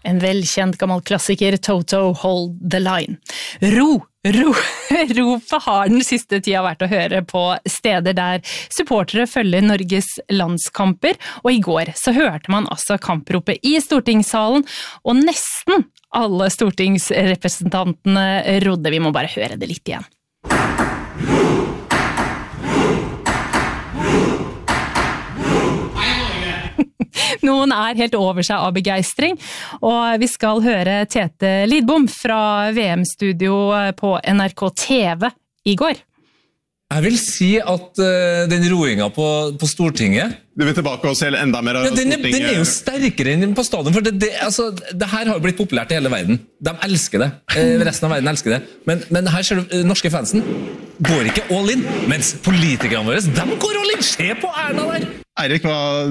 En velkjent gammel klassiker, Toto, Hold the Line. Ropet har den siste tida vært å høre på steder der supportere følger Norges landskamper, og i går så hørte man altså kampropet i stortingssalen, og nesten alle stortingsrepresentantene rodde. Vi må bare høre det litt igjen. Noen helt over seg av begeistring, og vi skal høre Tete Lidbom fra VM-studio på NRK TV i går. Jeg vil si at den roingen på Stortinget... Du vil tilbake og se enda mer av Stortinget? Den jo sterkere enn på stadion, for det her har blitt populært i hele verden. De elsker det. Resten av verden elsker det. Men her ser du, norske fansen går ikke all in, mens politikerne våre, de går all in. Se på Erna der! Eirik,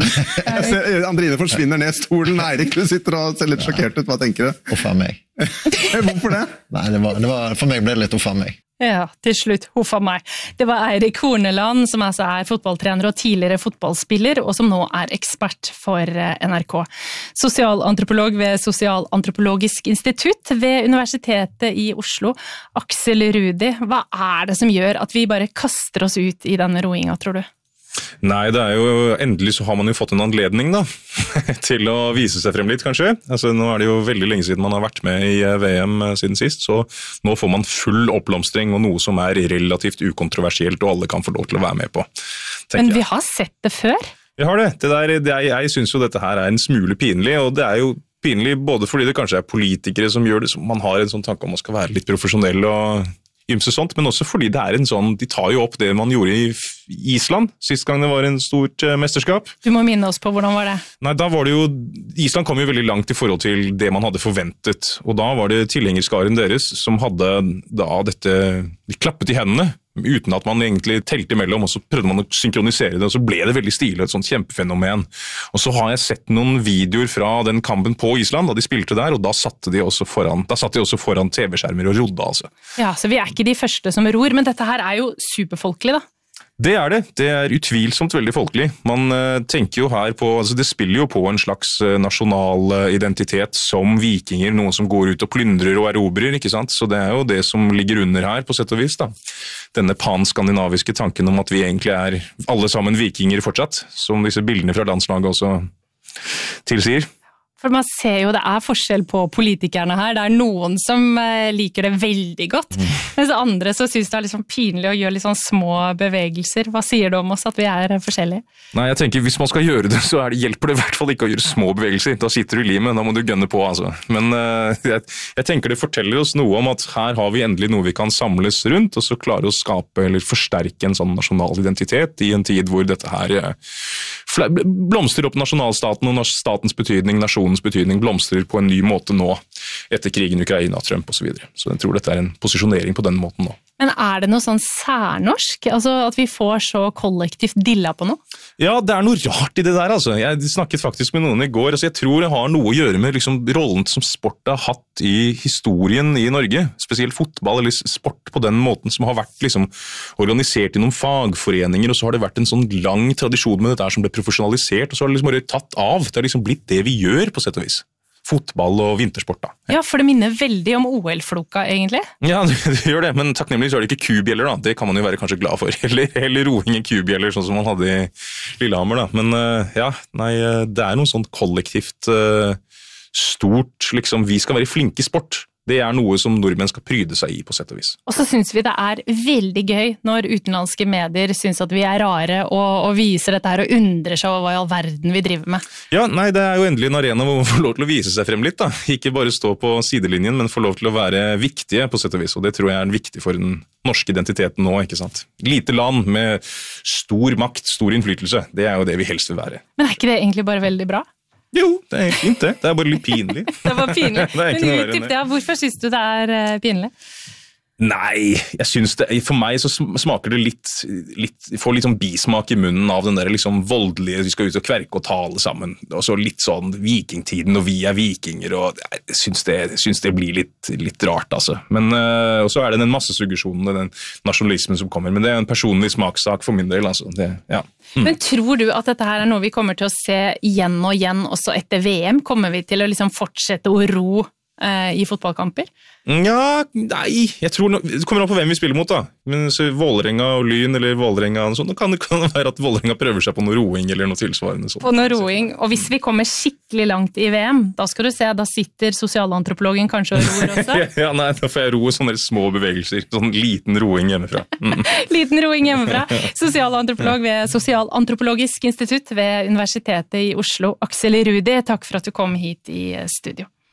Andrine forsvinner ned stolen. Eirik, du sitter og ser litt sjokkert ut. Hva tenker du? Uffa meg. Hvorfor det? Nei, for meg ble det litt uffa meg. Ja, til slutt, huffa meg. Det var Eirik Horneland, som altså fotballtrener og tidligere fotballspiller, og som nå ekspert for NRK. Sosialantropolog ved Sosialantropologisk institutt ved Universitetet i Oslo. Aksel Rudi, hva det som gjør at vi bare kaster oss ut i denne roingen, tror du? Nei, det jo endelig så har man jo fått en anledning da, til å vise seg frem litt kanskje. Altså, nå det jo veldig lenge siden man har vært med i VM siden sist, så nå får man full oppblomstring og noe som relativt ukontroversielt og alle kan få lov til å være med på. Men vi har sett det før? Vi har det. Jeg synes jo dette her en smule pinlig, og det jo pinlig både fordi det kanskje politikere som gjør det, som man har en sånn tanke om å skal være litt profesjonell og ymse sånt, men også fordi det en sånn, de tar jo opp det man gjorde i Island, sist gang det var en stort mesterskap. Du må minne oss på, hvordan var det? Nei, da var det jo, Island kom jo veldig langt i forhold til det man hadde forventet, og da var det tilhengerskaren deres som hadde da dette, de klappet i hendene, uten at man egentlig telte imellom, og så prøvde man å synkronisere det, og så ble det veldig stilig, et sånt kjempefenomen. Og så har jeg sett noen videoer fra den kampen på Island, da de spilte der, og da satt de også foran TV-skjermer og rodde, altså. Ja, så vi ikke de første som ror, men dette her jo superfolkelig, da. Det det. Det utvilsomt veldig folkelig. Man tenker jo her på, altså det spiller jo på en slags nasjonal identitet som vikinger, noen som går ut og plyndrer og erobrer, ikke sant? Så det jo det som ligger under her, på sett og vis, da. Denne pan-skandinaviske tanken om at vi egentlig alle sammen vikinger fortsatt, som disse bildene fra landslaget også tilsier. For man ser jo det forskjell på politikerne her. Det noen som liker det veldig godt, mens andre så synes det liksom pinlig å gjøre litt sånn små bevegelser. Hva sier du om oss at vi forskjellige? Nei, jeg tenker hvis man skal gjøre det, så hjelper det i hvert fall ikke å gjøre små bevegelser. Da sitter du i limet, da må du gønne på, altså. Men jeg tenker det forteller oss noe om at her har vi endelig noe vi kan samles rundt, og så klare å skape eller forsterke en sånn nasjonal identitet i en tid hvor dette her blomstrer opp nasjonalstaten og statens betydning, nasjonens betydning blomstrer på en ny måte nå, etter krigen i Ukraina, Trump og så videre. Så jeg tror dette en posisjonering på den måten nå. Men det noe sånn særnorsk? Altså at vi får så kollektivt dilla på noe? Ja, det noe rart i det der, altså. Jeg snakket faktisk med noen i går, altså jeg tror det har noe å gjøre med liksom, rollen som sport har hatt i historien i Norge, spesielt fotball eller sport på den måten som har vært liksom, organisert i noen fagforeninger, og så har det vært en sånn lang tradisjon med dette som ble profesjonalisert, og så har det liksom bare tatt av. Det har liksom blitt det vi gjør, på sett og vis. Fotball og vintersport, da. Ja, for det minner veldig om OL-floka, egentlig. Ja, det gjør det, men takknemlig så det ikke kubjeller, da. Det kan man jo være kanskje glad for. Eller roing i kubjeller, sånn som man hadde i Lillehammer, da. Men ja, nei, det noe sånn kollektivt stort, liksom, vi skal være flinke i sport. Det noe som nordmenn skal pryde seg i, på sett og vis. Og så synes vi det veldig gøy når utenlandske medier synes at vi rare og viser dette her og undrer seg over hva i all verden vi driver med. Ja, nei, det jo endelig en arena hvor man får lov til å vise seg frem litt, da. Ikke bare stå på sidelinjen, men få lov til å være viktige, på sett og vis. Og det tror jeg viktig for den norske identiteten nå, ikke sant? Lite land med stor makt, stor innflytelse, det jo det vi helst vil være. Men ikke det egentlig bare veldig bra? Jo, det fint det. Det bare litt pinlig. Det var pinlig. Men utdyp det, hvorfor synes du det pinlig? Nei, jeg synes det, for meg så smaker det litt får litt sånn bismak i munnen av den der liksom voldelige, vi skal ut og kverke og tale sammen, og så litt sånn vikingtiden, og vi vikinger, og jeg synes det blir litt rart, altså. Men, og så det den massesuggesjonen, den nasjonalismen som kommer, men det en personlig smakssak for min del, altså. Ja. Men tror du at dette her noe vi kommer til å se igjen og igjen, også etter VM? Kommer vi til å liksom fortsette å ro i fotballkamper? Ja, nei, jeg tror det kommer an på hvem vi spiller mot da, men så Vålerenga og Lyn eller Vålerenga og sånn, da kan det være at Vålerenga prøver seg på noe roing eller noe tilsvarende sånt. På noe roing, og hvis vi kommer skikkelig langt i VM, da skal du se, da sitter sosialantropologen kanskje og roer også. Ja, nei, da får jeg roe sånne små bevegelser, sånn liten roing hjemmefra. Liten roing hjemmefra. Sosialantropolog ved Sosialantropologisk institutt ved Universitetet i Oslo, Aksel Rudi, takk for at du kom hit i studio.